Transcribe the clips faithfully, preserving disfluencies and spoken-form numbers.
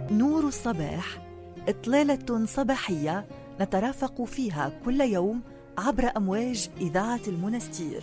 نور الصباح، إطلالة صباحية نترافق فيها كل يوم عبر أمواج إذاعة المنستير.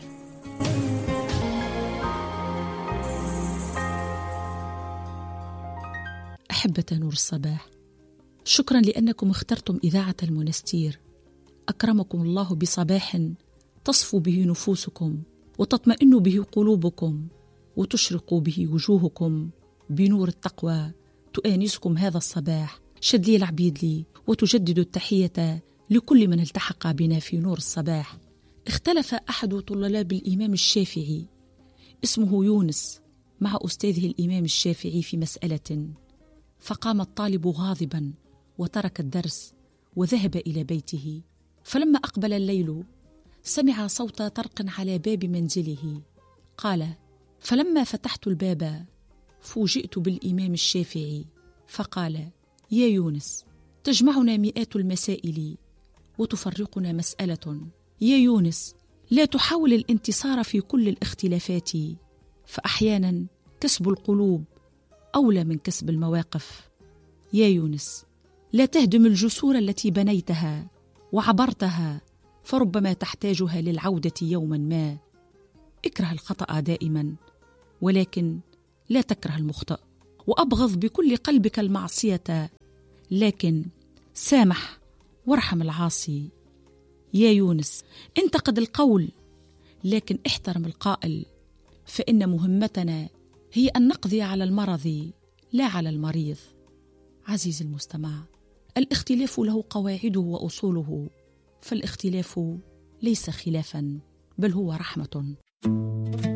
أحبة نور الصباح، شكرا لأنكم اخترتم إذاعة المنستير. أكرمكم الله بصباح تصفو به نفوسكم وتطمئن به قلوبكم وتشرق به وجوهكم بنور التقوى. تؤانسكم هذا الصباح شدلي العبيدلي، وتجدد التحية لكل من التحق بنا في نور الصباح. اختلف أحد طلاب الإمام الشافعي اسمه يونس مع أستاذه الإمام الشافعي في مسألة، فقام الطالب غاضبا وترك الدرس وذهب إلى بيته. فلما أقبل الليل سمع صوت طرق على باب منزله. قال: فلما فتحت الباب فوجئت بالإمام الشافعي، فقال: يا يونس، تجمعنا مئات المسائل وتفرقنا مسألة. يا يونس، لا تحاول الانتصار في كل الاختلافات، فأحيانا كسب القلوب أولى من كسب المواقف. يا يونس، لا تهدم الجسور التي بنيتها وعبرتها، فربما تحتاجها للعودة يوما ما. اكره الخطأ دائما، ولكن لا تكره المخطئ، وأبغض بكل قلبك المعصية، لكن سامح وارحم العاصي. يا يونس، انتقد القول، لكن احترم القائل، فإن مهمتنا هي أن نقضي على المرض لا على المريض. عزيزي المستمع، الاختلاف له قواعده وأصوله، فالاختلاف ليس خلافا بل هو رحمة.